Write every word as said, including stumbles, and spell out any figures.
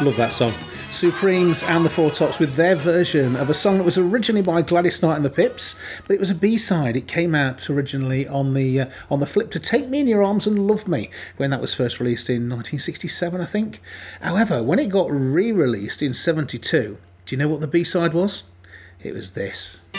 Love that song. Supremes and the Four Tops with their version of a song that was originally by Gladys Knight and the Pips, but it was a B-side. It came out originally on the uh, on the flip to Take Me in Your Arms and Love Me, when that was first released in nineteen sixty-seven, I think. However, when it got re-released in seventy-two, do you know what the B-side was? It was this.